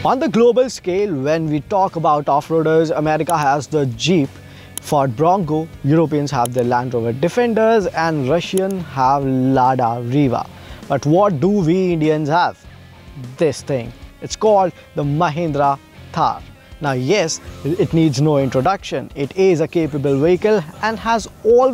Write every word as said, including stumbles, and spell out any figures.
On the global scale, when we talk about off-roaders, America has the Jeep, Ford Bronco, Europeans have the Land Rover Defenders, and Russians have Lada Riva. But what do we Indians have? This thing. It's called the Mahindra Thar. Now yes, it needs no introduction. It is a capable vehicle and has all